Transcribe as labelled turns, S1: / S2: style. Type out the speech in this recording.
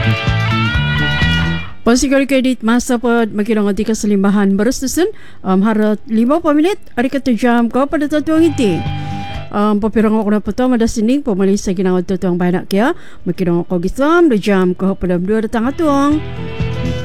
S1: Pasigari kredit masa pod makirang ati kasalimbahan barustusun harat 5 minit ari kata jam ko pada tatuang iti. Papirang ako na po ito madasining pumalis sa ginawad tatuang bahanak kaya makirang ako gisam do jam ko pada 2 datang atuang.